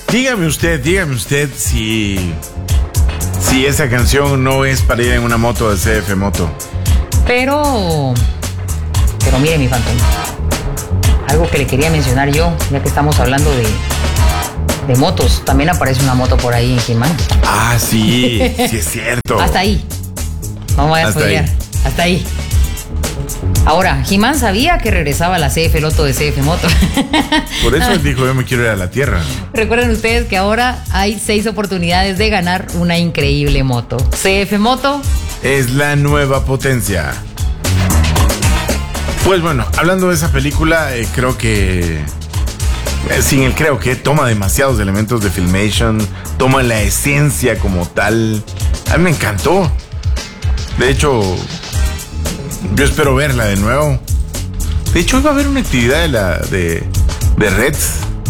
Dígame usted si esa canción no es para ir en una moto de CF Moto. Pero mire, mi Phantom, algo que le quería mencionar yo, ya que estamos hablando de motos, también aparece una moto por ahí en He-Man. Ah, sí es cierto. Hasta ahí. Vamos a spoilear. Hasta ahí. Ahora, He-Man sabía que regresaba la CF Loto de CF Moto. Por eso él dijo, yo me quiero ir a la tierra. Recuerden ustedes que ahora hay 6 oportunidades de ganar una increíble moto. CF Moto es la nueva potencia. Pues bueno, hablando de esa película, creo que toma demasiados elementos de Filmation, toma la esencia como tal. A mí me encantó. De hecho, yo espero verla de nuevo. De hecho, hoy va a haber una actividad de Reds.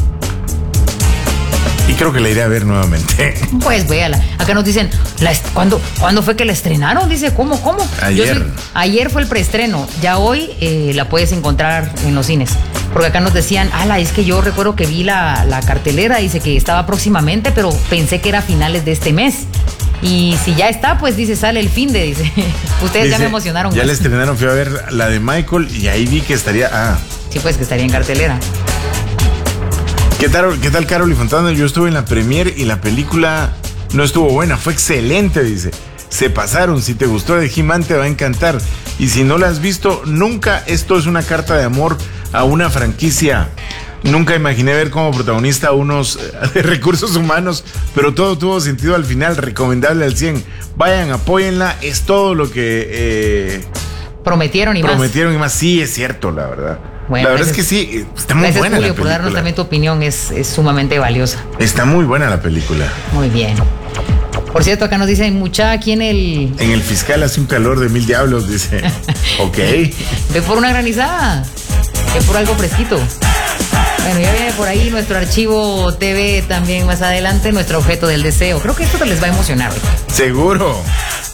Y creo que la iré a ver nuevamente. Pues véala. Acá nos dicen, ¿cuándo fue que la estrenaron? Dice, ¿cómo? Ayer fue el preestreno. Ya hoy la puedes encontrar en los cines. Porque acá nos decían, es que yo recuerdo que vi la cartelera, dice que estaba próximamente, pero pensé que era a finales de este mes. Y si ya está, pues dice, sale el fin de, dice. Ustedes ya me emocionaron. Ya la estrenaron, fui a ver la de Michael y ahí vi que estaría. Sí, pues que estaría en cartelera. ¿Qué tal, Carol y Fontana? Yo estuve en la premiere y la película no estuvo buena, fue excelente, dice. Se pasaron, si te gustó de He-Man te va a encantar. Y si no la has visto, nunca, esto es una carta de amor a una franquicia. Nunca imaginé ver como protagonista a unos de recursos humanos, pero todo tuvo sentido al final, recomendable al 100. Vayan, apóyenla, es todo lo que prometieron y más. Sí, es cierto, la verdad. Bueno, la verdad es que sí, está muy buena Julio, la película. por darnos también tu opinión, es sumamente valiosa. Está muy buena la película. Muy bien. Por cierto, acá nos dicen, mucha aquí en el fiscal hace un calor de 1000 diablos, dice. Ok. Ve por una granizada, ve por algo fresquito. Bueno, ya viene por ahí nuestro archivo TV también más adelante, nuestro objeto del deseo. Creo que esto les va a emocionar. Seguro.